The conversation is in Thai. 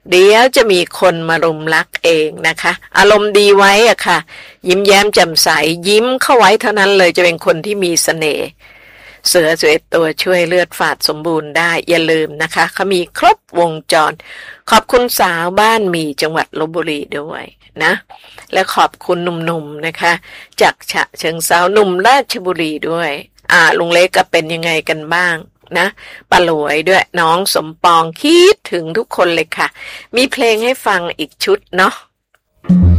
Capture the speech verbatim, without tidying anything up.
เดี๋ยวจะมีคนมารุมรักเองนะคะอารมณ์ดีไว้อะค่ะยิ้มแย้มแจ่มใสยิ้มเข้าไว้เท่านั้นเลยจะเป็นคนที่มีเสน่ห์เสือสิบเอ็ดตัวช่วยเลือดฝาดสมบูรณ์ได้อย่าลืมนะคะเขามีครบวงจรขอบคุณสาวบ้านมีจังหวัดลพบุรีด้วยนะและขอบคุณหนุ่มๆนะคะจากฉะเชิงเทราหนุ่มราชบุรีด้วยอ่าลุงเล็กก็เป็นยังไงกันบ้างนะป้าหลวยด้วยน้องสมปองคิดถึงทุกคนเลยค่ะมีเพลงให้ฟังอีกชุดเนาะ